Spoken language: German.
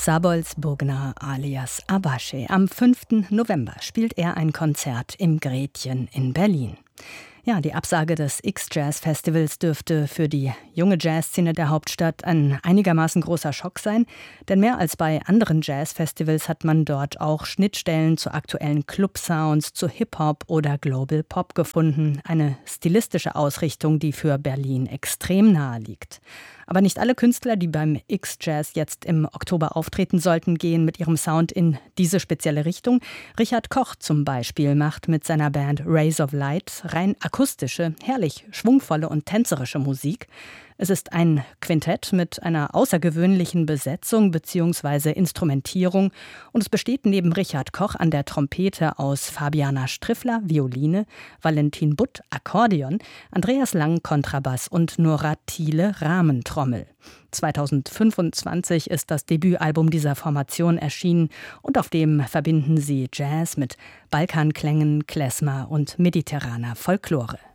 Sabols Bogna alias Abashe. Am 5. November spielt er ein Konzert im Gretchen in Berlin. Ja, die Absage des X-Jazz-Festivals dürfte für die junge Jazzszene der Hauptstadt ein einigermaßen großer Schock sein. Denn mehr als bei anderen Jazz-Festivals hat man dort auch Schnittstellen zu aktuellen Club-Sounds, zu Hip-Hop oder Global Pop gefunden. Eine stilistische Ausrichtung, die für Berlin extrem nahe liegt. Aber nicht alle Künstler, die beim X-Jazz jetzt im Oktober auftreten sollten, gehen mit ihrem Sound in diese spezielle Richtung. Richard Koch zum Beispiel macht mit seiner Band Rays of Light rein akustische, herrlich schwungvolle und tänzerische Musik. Es ist ein Quintett mit einer außergewöhnlichen Besetzung bzw. Instrumentierung und es besteht neben Richard Koch an der Trompete aus Fabiana Striffler, Violine, Valentin Butt, Akkordeon, Andreas Lang, Kontrabass und Nora Thiele, Rahmentrommel. 2025 ist das Debütalbum dieser Formation erschienen und auf dem verbinden sie Jazz mit Balkanklängen, Klezmer und mediterraner Folklore.